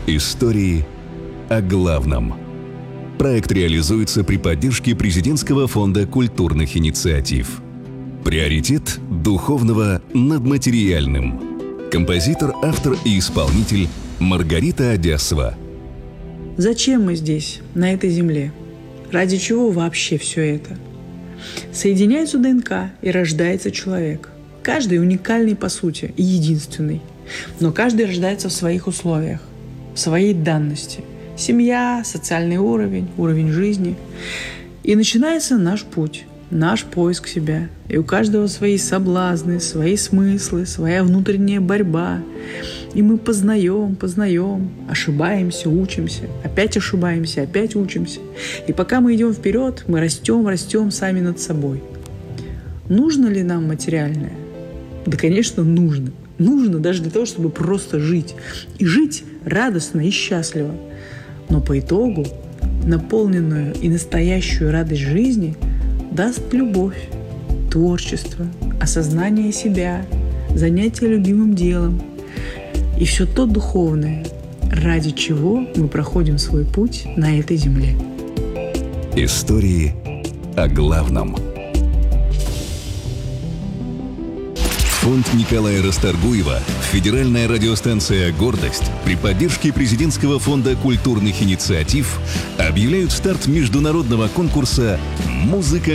Истории о главном. Проект реализуется при поддержке Президентского фонда культурных инициатив. Приоритет духовного над материальным. Композитор, автор и исполнитель Маргарита Одесова. Зачем мы здесь, на этой земле? Ради чего вообще все это? Соединяется ДНК и рождается человек. Каждый уникальный по сути и единственный. Но каждый рождается в своих условиях, в своей данности. Семья, социальный уровень, уровень жизни. И начинается наш путь, наш поиск себя. И у каждого свои соблазны, свои смыслы, своя внутренняя борьба. И мы познаем, ошибаемся, учимся, опять ошибаемся, опять учимся. И пока мы идем вперед, мы растем сами над собой. Нужно ли нам материальное? Да, конечно, нужно. Нужно даже для того, чтобы просто жить. И жить радостно и счастливо. Но по итогу наполненную и настоящую радость жизни даст любовь, творчество, осознание себя, занятие любимым делом и все то духовное, ради чего мы проходим свой путь на этой земле. Истории о главном. Фонд Николая Расторгуева, федеральная радиостанция «Гордость» при поддержке Президентского фонда культурных инициатив объявляют старт международного конкурса «Музыка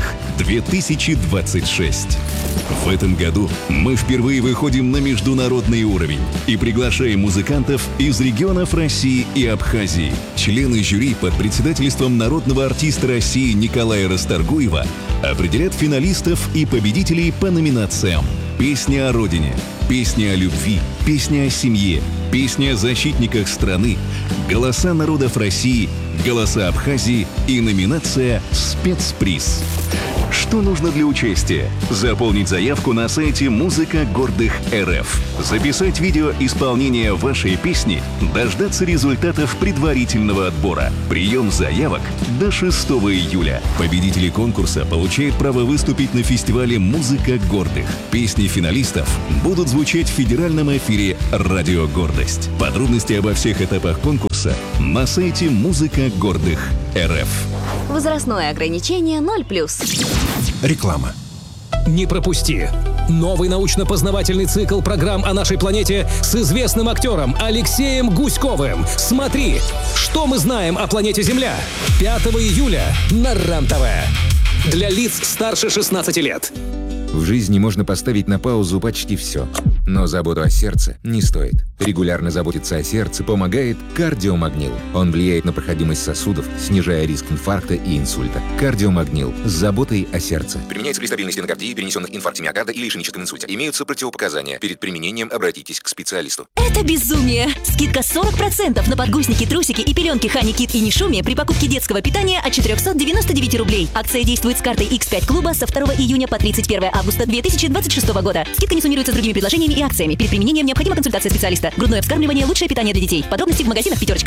гордых-2026». В этом году мы впервые выходим на международный уровень и приглашаем музыкантов из регионов России и Абхазии. Члены жюри под председательством народного артиста России Николая Расторгуева определят финалистов и победителей по номинациям: «Песня о родине», «Песня о любви», «Песня о семье», «Песня о защитниках страны», «Голоса народов России», «Голоса Абхазии» и номинация «Спецприз». Что нужно для участия? Заполнить заявку на сайте «Музыка гордых РФ», записать видео исполнения вашей песни, дождаться результатов предварительного отбора. Прием заявок до 6 июля. Победители конкурса получают право выступить на фестивале «Музыка гордых». Песни финалистов будут звучать в федеральном эфире «Радио Гордость». Подробности обо всех этапах конкурса на сайте «Музыка гордых РФ». Возрастное ограничение 0+. Реклама. Не пропусти! Новый научно-познавательный цикл программ о нашей планете с известным актером Алексеем Гуськовым. Смотри, что мы знаем о планете Земля. 5 июля на РЕН-ТВ. Для лиц старше 16 лет. В жизни можно поставить на паузу почти все. Но заботу о сердце не стоит. Регулярно заботиться о сердце помогает кардиомагнил. Он влияет на проходимость сосудов, снижая риск инфаркта и инсульта. Кардиомагнил с заботой о сердце. Применяется при стабильной стенокардии, перенесенных инфаркте миокарда или ишемическом инсульте. Имеются противопоказания. Перед применением обратитесь к специалисту. Это безумие! Скидка 40% на подгузники, трусики и пеленки Honey Kid и Нишуми при покупке детского питания от 499 рублей. Акция действует с картой X5 клуба со 2 июня по 31 августа 2026 года. Скидка не суммируется с другими предложениями и акциями. Перед применением необходима консультация специалиста. Грудное вскармливание – лучшее питание для детей. Подробности в магазинах «Пятерочка».